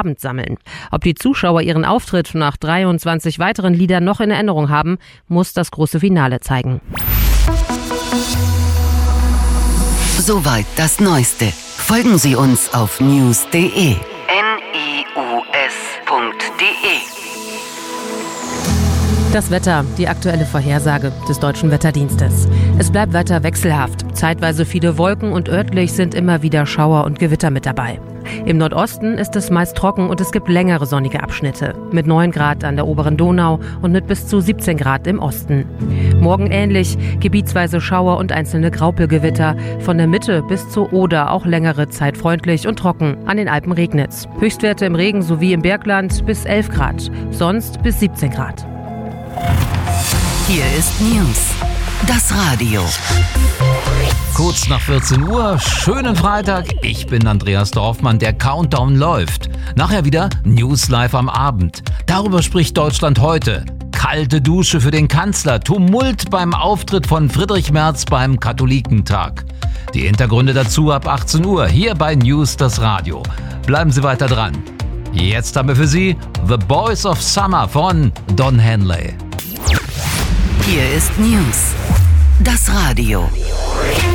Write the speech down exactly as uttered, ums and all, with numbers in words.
Abend sammeln. Ob die Zuschauer ihren Auftritt nach dreiundzwanzig weiteren Liedern noch in Erinnerung haben, muss das große Finale zeigen. Soweit das Neueste. Folgen Sie uns auf news punkt de. N I U S punkt de. Das Wetter, die aktuelle Vorhersage des Deutschen Wetterdienstes. Es bleibt weiter wechselhaft. Zeitweise viele Wolken und örtlich sind immer wieder Schauer und Gewitter mit dabei. Im Nordosten ist es meist trocken und es gibt längere sonnige Abschnitte. Mit neun Grad an der oberen Donau und mit bis zu siebzehn Grad im Osten. Morgen ähnlich, gebietsweise Schauer und einzelne Graupelgewitter. Von der Mitte bis zur Oder auch längere Zeit freundlich und trocken. An den Alpen regnet's. Höchstwerte im Regen sowie im Bergland bis elf Grad. Sonst bis siebzehn Grad. Hier ist News, das Radio. Kurz nach vierzehn Uhr, schönen Freitag. Ich bin Andreas Dorfmann, der Countdown läuft. Nachher wieder News live am Abend. Darüber spricht Deutschland heute. Kalte Dusche für den Kanzler, Tumult beim Auftritt von Friedrich Merz beim Katholikentag. Die Hintergründe dazu ab achtzehn Uhr, hier bei News, das Radio. Bleiben Sie weiter dran. Jetzt haben wir für Sie The Boys of Summer von Don Henley. Hier ist News, das Radio.